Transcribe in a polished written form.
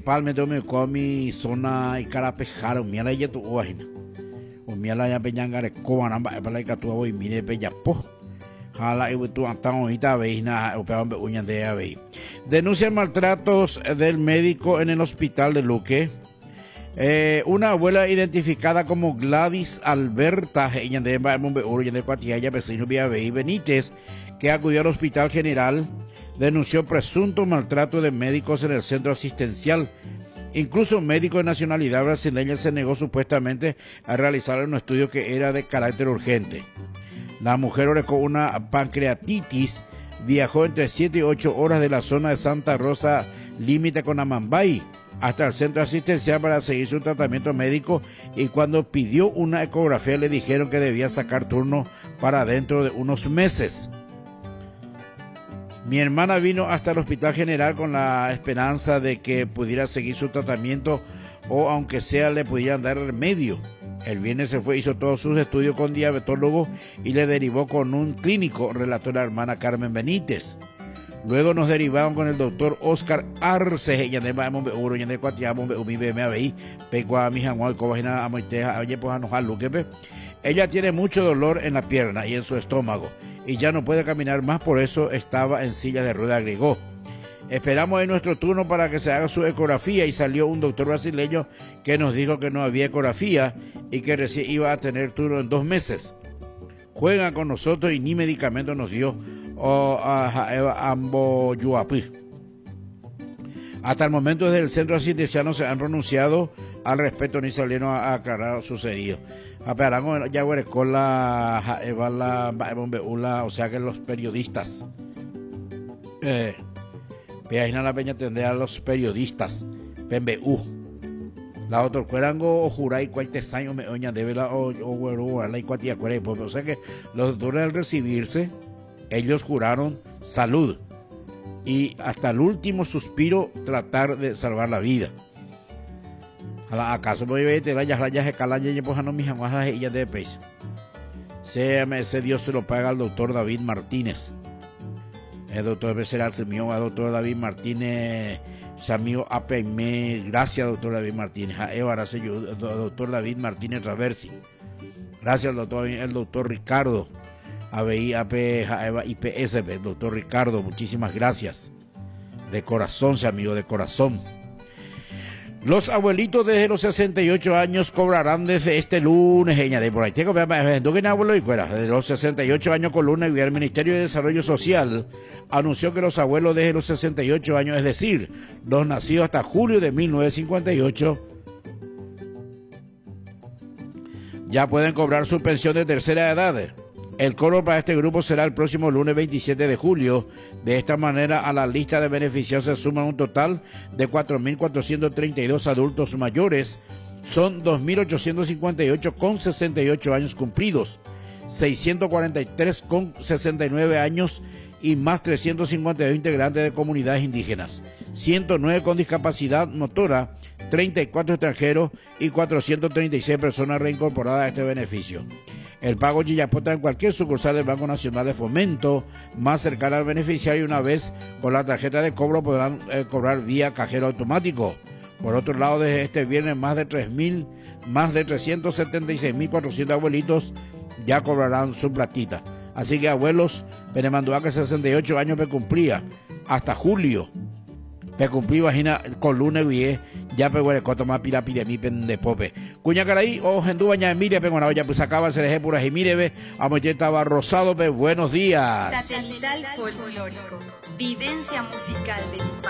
principalmente me mi zona y carapejara, un miala y tu guajina. Un miala ya peñangare cobanamba, para que tu voy mire peñapo. Jala y tu antano y tabeina, o peón uñan de ave. Denuncian maltratos del médico en el hospital de Luque. Una abuela identificada como Gladys Alberta Benítez, que acudió al Hospital General, denunció presunto maltrato de médicos en el centro asistencial. Incluso un médico de nacionalidad brasileña se negó supuestamente a realizar un estudio que era de carácter urgente. La mujer con una pancreatitis viajó entre 7 y 8 horas de la zona de Santa Rosa, límite con Amambay, hasta el centro asistencial para seguir su tratamiento médico, y cuando pidió una ecografía le dijeron que debía sacar turno para dentro de unos meses. Mi hermana vino hasta el Hospital General con la esperanza de que pudiera seguir su tratamiento o aunque sea le pudieran dar remedio. El viernes se fue, hizo todos sus estudios con diabetólogo y le derivó con un clínico, relató la hermana Carmen Benítez. Luego nos derivaron con el doctor Oscar Arce, ella tiene mucho dolor en la pierna y en su estómago y ya no puede caminar más, por eso estaba en silla de ruedas, agregó. Esperamos en nuestro turno para que se haga su ecografía y salió un doctor brasileño que nos dijo que no había ecografía y que recién iba a tener turno en 2 meses. Juegan con nosotros y ni medicamento nos dio. Hasta el momento desde el centro asistencial no se han pronunciado al respecto ni salieron a aclarar lo sucedido. O sea que los periodistas la peña tendrá a los periodistas PMBU la otra cuerango o jurai cual te saño me oña debe la o la cuatia cuere, o sea que los doctores al recibirse ellos juraron salud y hasta el último suspiro tratar de salvar la vida. ¿Acaso me vete la ya calaya y pues no mis aguas ella de pez? Ese Dios se lo paga al doctor David Martínez. El doctor será el mío, el doctor David Martínez, Samio APM, gracias doctor David Martínez, doctor David Martínez Traversi. Gracias el doctor Ricardo. ABI, AP, IPS, el doctor Ricardo, muchísimas gracias. De corazón, amigo, de corazón. Los abuelitos desde los 68 años cobrarán desde este lunes, de por ahí tengo, desde los 68 años columna y el Ministerio de Desarrollo Social anunció que los abuelos desde los 68 años, es decir, los nacidos hasta julio de 1958, ya pueden cobrar su pensión de tercera edad. El cobro para este grupo será el próximo lunes 27 de julio. De esta manera, a la lista de beneficiarios se suman un total de 4.432 adultos mayores. Son 2.858 con 68 años cumplidos, 643 con 69 años y más 352 integrantes de comunidades indígenas, 109 con discapacidad motora, 34 extranjeros y 436 personas reincorporadas a este beneficio. El pago Chillapota en cualquier sucursal del Banco Nacional de Fomento más cercana al beneficiario, una vez con la tarjeta de cobro podrán cobrar vía cajero automático. Por otro lado, desde este viernes más de 376.400 abuelitos ya cobrarán su platita. Así que abuelos, Penemandúa que 68 años me cumplía hasta julio. Me cumplí, imagina, con lunes vie, ya pegó el coto más pila mi pendepope. Cuña caraí, o gendú baña mire, pegó una olla, pues acaba se le puras y mire, ve, a moller estaba rosado, ve, buenos días. Satelital folclórico, vivencia musical de